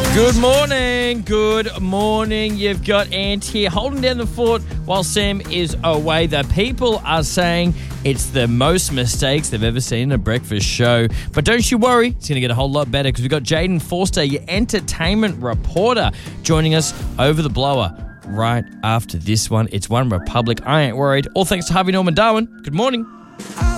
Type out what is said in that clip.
Good morning. Good morning. You've got Ant here holding down the fort while Sam is away. The people are saying it's the most mistakes they've ever seen in a breakfast show. But don't you worry, it's going to get a whole lot better because we've got Jaden Forster, your entertainment reporter, joining us over the blower right after this one. It's One Republic. I ain't worried. All thanks to Harvey Norman Darwin. Good morning.